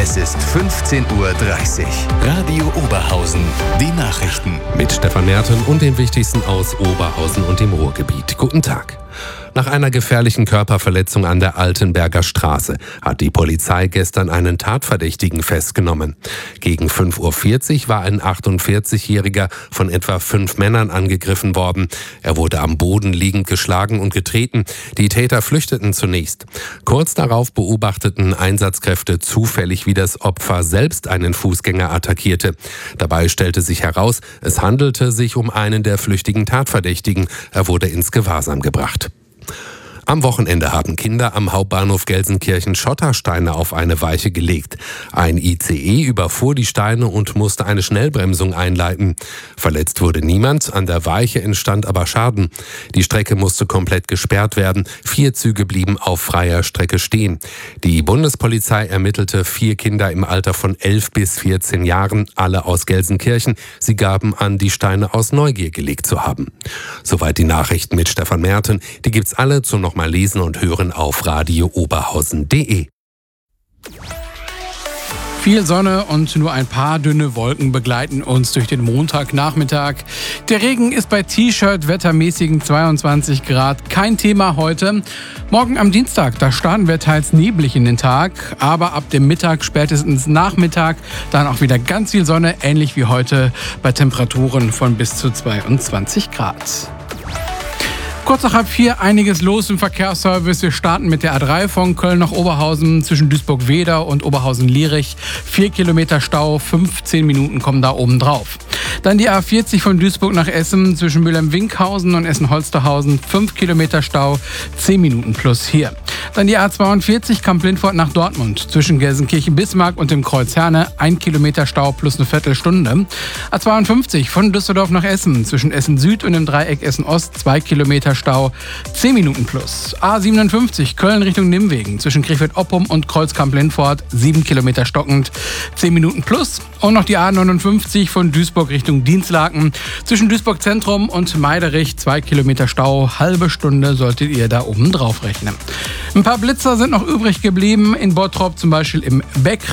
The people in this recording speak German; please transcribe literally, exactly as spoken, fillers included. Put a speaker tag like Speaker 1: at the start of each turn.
Speaker 1: Es ist fünfzehn Uhr dreißig. Radio Oberhausen. Die Nachrichten.
Speaker 2: Mit Stefan Merten und den wichtigsten aus Oberhausen und dem Ruhrgebiet. Guten Tag. Nach einer gefährlichen Körperverletzung an der Altenberger Straße hat die Polizei gestern einen Tatverdächtigen festgenommen. Gegen fünf Uhr vierzig war ein achtundvierzigjähriger von etwa fünf Männern angegriffen worden. Er wurde am Boden liegend geschlagen und getreten. Die Täter flüchteten zunächst. Kurz darauf beobachteten Einsatzkräfte zufällig, wie das Opfer selbst einen Fußgänger attackierte. Dabei stellte sich heraus, es handelte sich um einen der flüchtigen Tatverdächtigen. Er wurde ins Gewahrsam gebracht. Am Wochenende haben Kinder am Hauptbahnhof Gelsenkirchen Schottersteine auf eine Weiche gelegt. Ein I C E überfuhr die Steine und musste eine Schnellbremsung einleiten. Verletzt wurde niemand, an der Weiche entstand aber Schaden. Die Strecke musste komplett gesperrt werden. Vier Züge blieben auf freier Strecke stehen. Die Bundespolizei ermittelte vier Kinder im Alter von elf bis vierzehn Jahren, alle aus Gelsenkirchen. Sie gaben an, die Steine aus Neugier gelegt zu haben. Soweit die Nachrichten mit Stefan Merten. Die gibt's alle zum noch mal lesen und hören auf radio oberhausen punkt de.
Speaker 3: Viel Sonne und nur ein paar dünne Wolken begleiten uns durch den Montagnachmittag. Der Regen ist bei T-Shirt wettermäßigen zweiundzwanzig Grad kein Thema heute. Morgen am Dienstag, da starten wir teils neblig in den Tag, aber ab dem Mittag, spätestens Nachmittag, dann auch wieder ganz viel Sonne, ähnlich wie heute bei Temperaturen von bis zu zweiundzwanzig Grad. Kurz nach halb vier, einiges los im Verkehrsservice. Wir starten mit der A drei von Köln nach Oberhausen zwischen Duisburg-Wedau und Oberhausen-Lierich. Vier Kilometer Stau, fünfzehn Minuten kommen da oben drauf. Dann die A vierzig von Duisburg nach Essen zwischen Mülheim-Winkhausen und Essen-Holsterhausen. Fünf Kilometer Stau, zehn Minuten plus hier. Dann die A zweiundvierzig Kamp-Lindfort nach Dortmund zwischen Gelsenkirchen-Bismarck und dem Kreuz Herne. Ein Kilometer Stau plus eine Viertelstunde. A zweiundfünfzig von Düsseldorf nach Essen zwischen Essen-Süd und dem Dreieck Essen-Ost. Zwei Kilometer Stau, zehn Minuten plus. A siebenundfünfzig Köln Richtung Nimwegen zwischen Krefeld-Oppum und Kreuz-Kamp-Lindfort. sieben Kilometer stockend, zehn Minuten plus. Und noch die A neunundfünfzig von Duisburg Richtung Dinslaken zwischen Duisburg Zentrum und Meiderich. zwei Kilometer Stau, halbe Stunde solltet ihr da oben drauf rechnen. Ein paar Blitzer sind noch übrig geblieben. In Bottrop zum Beispiel im Beck